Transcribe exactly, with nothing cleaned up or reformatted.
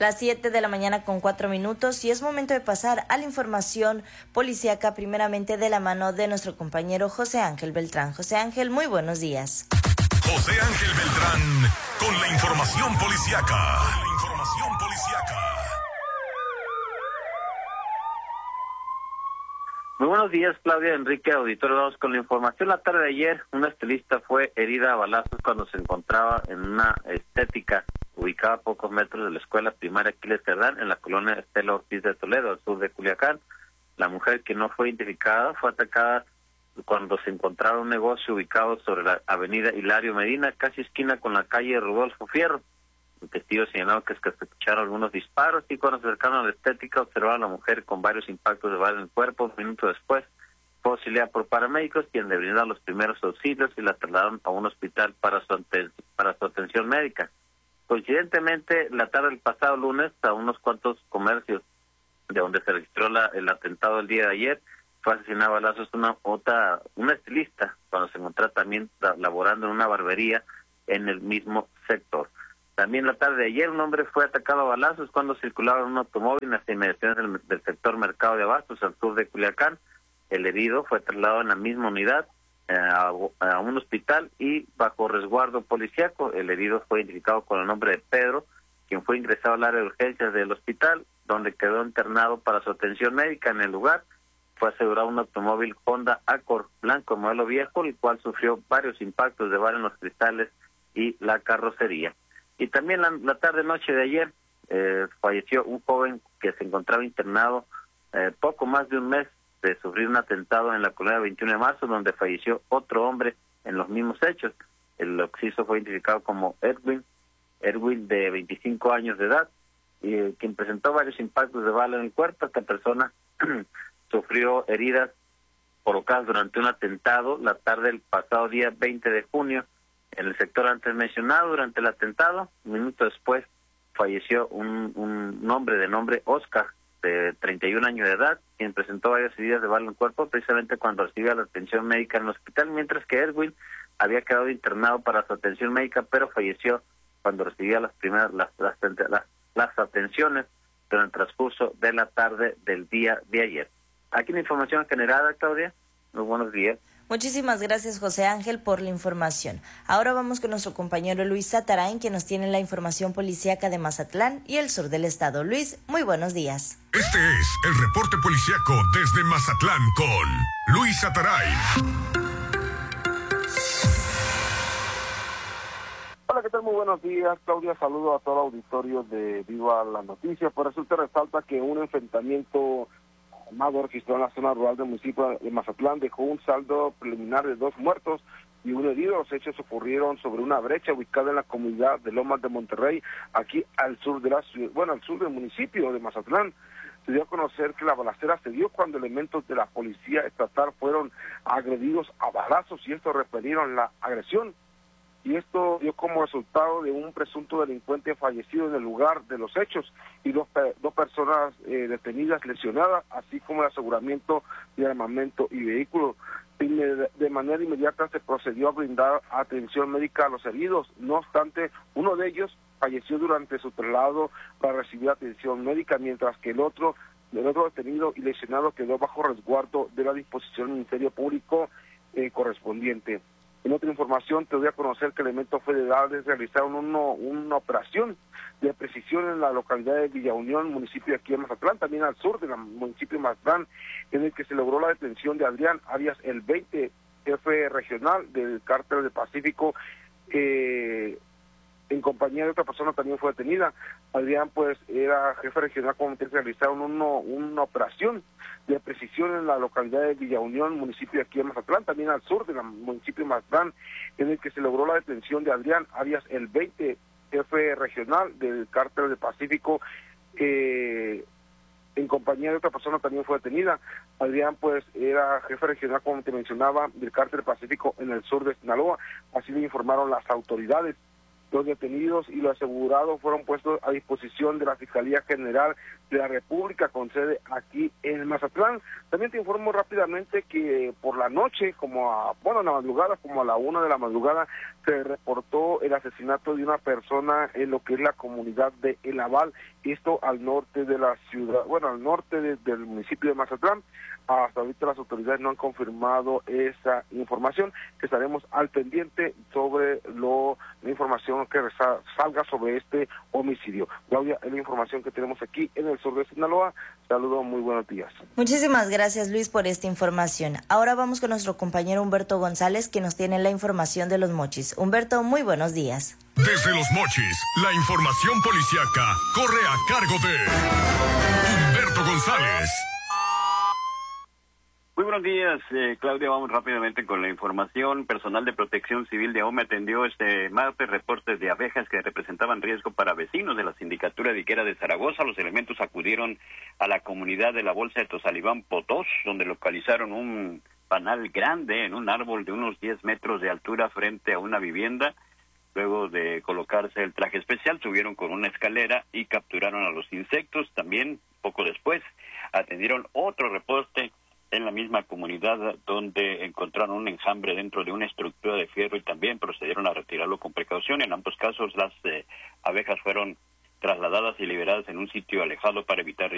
Las siete de la mañana con cuatro minutos y es momento de pasar a la información policíaca, primeramente de la mano de nuestro compañero José Ángel Beltrán. José Ángel, muy buenos días. José Ángel Beltrán con la información policíaca. La información policíaca. Muy buenos días, Claudia, Enrique, auditorio. Vamos con la información. La tarde de ayer, una estilista fue herida a balazos cuando se encontraba en una estética ubicada a pocos metros de la escuela primaria Aquiles Cerdán, en la colonia Estela Ortiz de Toledo, al sur de Culiacán. La mujer, que no fue identificada, fue atacada cuando se encontraba un negocio ubicado sobre la avenida Hilario Medina, casi esquina con la calle Rodolfo Fierro. El testigo señaló que es que se escucharon algunos disparos y cuando se acercaron a la estética observaron a la mujer con varios impactos de bala en el cuerpo. Un minuto después fue auxiliada por paramédicos, quienes le brindaron los primeros auxilios y la trasladaron a un hospital para su, aten- para su atención médica. Coincidentemente, la tarde del pasado lunes, a unos cuantos comercios de donde se registró la, el atentado el día de ayer, fue asesinada a balazos una otra una estilista cuando se encontraba también laborando en una barbería en el mismo sector. También la tarde de ayer un hombre fue atacado a balazos cuando circulaba en un automóvil en las inmediaciones del, del sector Mercado de Abastos, al sur de Culiacán. El herido fue trasladado en la misma unidad eh, a, a un hospital y bajo resguardo policíaco. El herido fue identificado con el nombre de Pedro, quien fue ingresado al área de urgencias del hospital, donde quedó internado para su atención médica. En el lugar fue asegurado un automóvil Honda Accord blanco modelo viejo, el cual sufrió varios impactos de bala en los cristales y la carrocería. Y también la, la tarde-noche de ayer eh, falleció un joven que se encontraba internado eh, poco más de un mes de sufrir un atentado en la colonia veintiuno de marzo, donde falleció otro hombre en los mismos hechos. El occiso fue identificado como Edwin, Edwin de veinticinco años de edad, y, eh, quien presentó varios impactos de bala en el cuerpo. Esta persona sufrió heridas provocadas durante un atentado la tarde del pasado día veinte de junio en el sector antes mencionado. Durante el atentado, un minuto después, falleció un, un hombre de nombre Oscar, de treinta y un años de edad, quien presentó varias heridas de bala en el cuerpo precisamente cuando recibía la atención médica en el hospital, mientras que Edwin había quedado internado para su atención médica, pero falleció cuando recibía las primeras las, las, las, las atenciones durante el transcurso de la tarde del día de ayer. Aquí la información generada, Claudia. Muy buenos días. Muchísimas gracias, José Ángel, por la información. Ahora vamos con nuestro compañero Luis Satarain, que nos tiene la información policíaca de Mazatlán y el sur del estado. Luis, muy buenos días. Este es el reporte policíaco desde Mazatlán con Luis Satarain. Hola, ¿qué tal? Muy buenos días, Claudia. Saludo a todo el auditorio de Viva la Noticia. Por eso te resalta que un enfrentamiento armado registrado en la zona rural del municipio de Mazatlán dejó un saldo preliminar de dos muertos y un herido. Los hechos ocurrieron sobre una brecha ubicada en la comunidad de Lomas de Monterrey, aquí al sur de la ciudad, bueno, al sur del municipio de Mazatlán. Se dio a conocer que la balacera se dio cuando elementos de la policía estatal fueron agredidos a balazos y esto repelieron la agresión. Y esto dio como resultado de un presunto delincuente fallecido en el lugar de los hechos y dos, dos personas eh, detenidas, lesionadas, así como el aseguramiento de armamento y vehículo. De manera inmediata se procedió a brindar atención médica a los heridos. No obstante, uno de ellos falleció durante su traslado para recibir atención médica, mientras que el otro, el otro detenido y lesionado quedó bajo resguardo de la disposición del Ministerio Público eh, correspondiente. En otra información, te doy a conocer que elementos federales realizaron uno, una operación de precisión en la localidad de Villa Unión, municipio de aquí de Mazatlán, también al sur del municipio de Mazatlán, en el que se logró la detención de Adrián Arias, el veinte, jefe regional del Cártel del Pacífico, que en compañía de otra persona también fue detenida. Adrián, pues, era jefe regional, como que realizaron uno, una operación de precisión en la localidad de Villa Unión, municipio de aquí de Mazatlán, también al sur del municipio de Mazatlán, en el que se logró la detención de Adrián Arias, el veinte, jefe regional del Cártel del Pacífico, que en compañía de otra persona también fue detenida. Adrián, pues, era jefe regional, como te mencionaba, del Cártel del Pacífico en el sur de Sinaloa, así lo informaron las autoridades. Los detenidos y los asegurados fueron puestos a disposición de la Fiscalía General de la República con sede aquí en Mazatlán. También te informo rápidamente que por la noche, como a, bueno, en la madrugada, como a la una de la madrugada, se reportó el asesinato de una persona en lo que es la comunidad de El Aval, esto al norte de la ciudad, bueno, al norte de, del municipio de Mazatlán. Hasta ahorita las autoridades no han confirmado esa información, que estaremos al pendiente sobre lo, la información que resa, salga sobre este homicidio. Claudia, es la información que tenemos aquí en el sur de Sinaloa. Saludos, muy buenos días. Muchísimas gracias, Luis, por esta información. Ahora vamos con nuestro compañero Humberto González, que nos tiene la información de Los Mochis. Humberto, muy buenos días. Desde Los Mochis, la información policiaca corre a cargo de Humberto González. Muy buenos días, eh, Claudia. Vamos rápidamente con la información. Personal de Protección Civil de AUME atendió este martes reportes de abejas que representaban riesgo para vecinos de la Sindicatura Diquera de Zaragoza. Los elementos acudieron a la comunidad de la Bolsa de Tozalibán Potós, donde localizaron un panal grande en un árbol de unos diez metros de altura frente a una vivienda. Luego de colocarse el traje especial, subieron con una escalera y capturaron a los insectos. También, poco después, atendieron otro reporte en la misma comunidad, donde encontraron un enjambre dentro de una estructura de fierro y también procedieron a retirarlo con precaución. En ambos casos, las eh, abejas fueron trasladadas y liberadas en un sitio alejado para evitar